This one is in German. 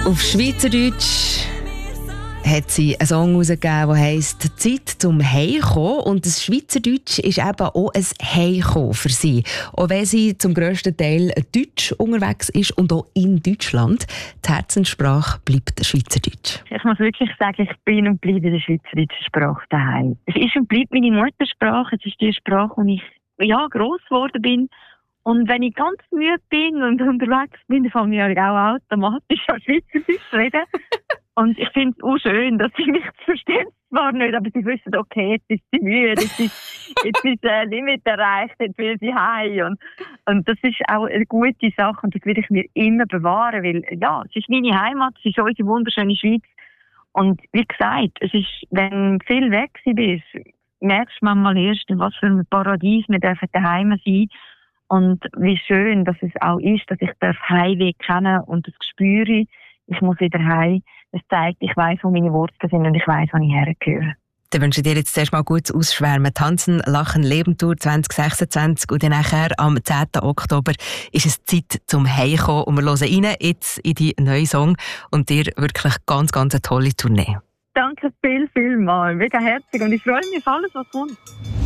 Auf Schweizerdeutsch hat sie einen Song herausgegeben, der heisst «Zeit zum Heimkommen». Und das Schweizerdeutsch ist eben auch ein Heimkommen für sie. Auch wenn sie zum grössten Teil deutsch unterwegs ist und auch in Deutschland. Die Herzenssprache bleibt Schweizerdeutsch. Ich muss wirklich sagen, ich bin und bleibe in der schweizerdeutschen Sprache daheim. Es ist und bleibt meine Muttersprache. Es ist die Sprache, wo ich gross geworden bin. Und wenn ich ganz müde bin und unterwegs bin, dann fange ich auch automatisch an Schweizerdeutsch reden. Und ich finde es auch schön, dass sie mich verstehen zwar nicht, aber sie wissen, okay, jetzt ist sie müde, jetzt ist das Limit erreicht, jetzt will sie heim. Und das ist auch eine gute Sache und das will ich mir immer bewahren, weil es ist meine Heimat, es ist unsere wunderschöne Schweiz. Und wie gesagt, es ist, wenn du viel weg bist, merkst du manchmal erst, was für ein Paradies wir daheim sein. Und wie schön, dass es auch ist, dass ich den Heimweg kenne und das spüre. Ich muss wieder heim. Das zeigt, ich weiss, wo meine Wurzeln sind und ich weiss, wo ich hergehöre. Dann wünsche ich dir jetzt zuerst mal gutes Ausschwärmen. Tanzen, Lachen, Leben Tour 2026 und dann nachher am 10. Oktober ist es Zeit zum Heimkommen und wir hören rein jetzt in die neuen Song und dir wirklich ganz, ganz eine tolle Tournee. Danke vielmals. Mega herzlich und ich freue mich auf alles, was kommt.